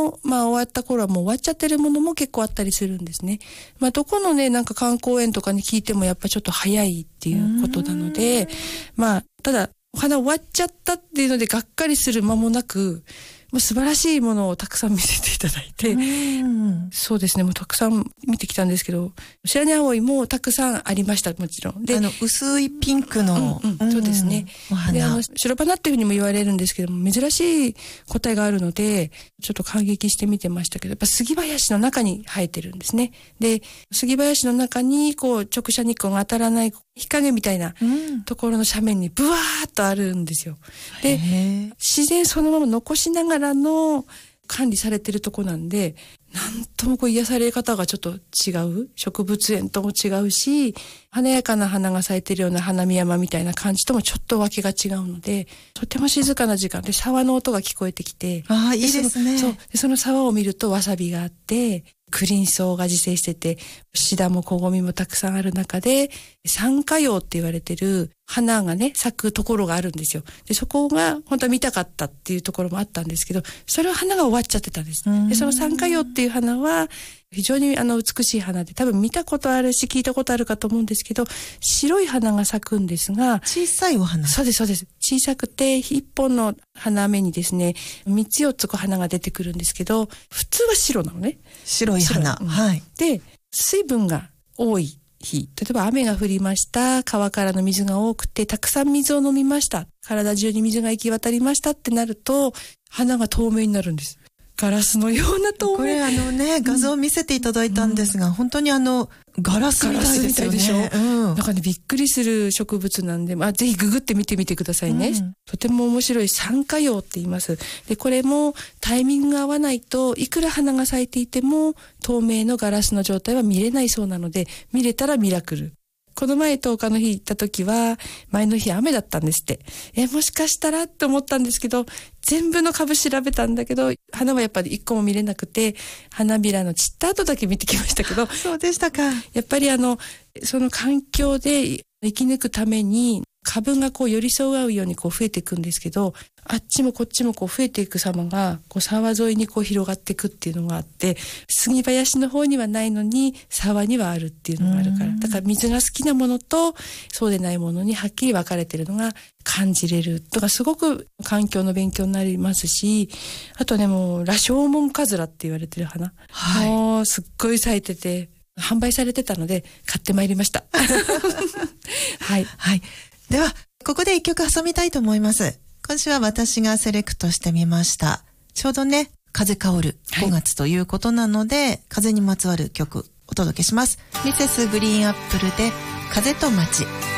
も、終わった頃はもう終わっちゃってるものも結構あったりするんですね。どこのね、なんか観光園とかに聞いてもやっぱちょっと早いっていうことなので、ただ、お花終わっちゃったっていうのでがっかりする間もなく、素晴らしいものをたくさん見せていただいて、そうですね、もうたくさん見てきたんですけど、白根葵もたくさんありました、もちろん。 で、薄いピンクの、 そうですね。 お花。 で、白花っていうふうにも言われるんですけども、珍しい個体があるので、ちょっと感激して見てましたけど、やっぱ杉林の中に生えてるんですね。で、杉林の中に、直射日光が当たらない日陰みたいなところの斜面にブワーっとあるんですよ。で、自然そのまま残しながらの管理されてるとこなんで、なんとも癒され方がちょっと違う。植物園とも違うし、華やかな花が咲いてるような花見山みたいな感じともちょっとわけが違うので、とても静かな時間で沢の音が聞こえてきて、 いいですね。 その沢を見るとわさびがあって、クリンソウが自生してて、シダもコゴミもたくさんある中で、三花葉って言われてる花がね、咲くところがあるんですよ。で、そこが本当は見たかったっていうところもあったんですけど、それは花が終わっちゃってたんです。で、その三花葉っていう花は、非常に美しい花で、多分見たことあるし聞いたことあるかと思うんですけど、白い花が咲くんですが、 小さいお花。 そうですそうです。小さくて一本の花芽にですね、3つ4つ花が出てくるんですけど、普通は白なのね。 白い花。はい。 で、水分が多い日、例えば雨が降りました、川からの水が多くてたくさん水を飲みました、体中に水が行き渡りましたってなると、花が透明になるんです。ガラスのような透明。 これ画像を見せていただいたんですが、本当にガラスみたいですよね。 でしょ。なんかね、びっくりする植物なんで、ぜひググって見てみてくださいね。とても面白い三花葉って言います。で、これもタイミングが合わないといくら花が咲いていても透明のガラスの状態は見れないそうなので、見れたらミラクル。この前10日の日行った時は、前の日雨だったんですって。もしかしたらって思ったんですけど、全部の株調べたんだけど、花はやっぱり1個も見れなくて、花びらの散った後だけ見てきましたけど。 そうでしたか。 やっぱりその環境で生き抜くために、株が寄り添う合うように増えていくんですけど、あっちもこっちも増えていく様が沢沿いに広がっていくっていうのがあって、杉林の方にはないのに沢にはあるっていうのがあるから、だから水が好きなものとそうでないものにはっきり分かれてるのが感じれるとか、すごく環境の勉強になりますし、あとね、もう羅生門カズラって言われてる花、もうすっごい咲いてて販売されてたので買ってまいりましたはい、 はい。では、ここで一曲挟みたいと思います。今週は私がセレクトしてみました。ちょうどね、風薫る5月ということなので、風にまつわる曲お届けします。ミセスグリーンアップルで風と街。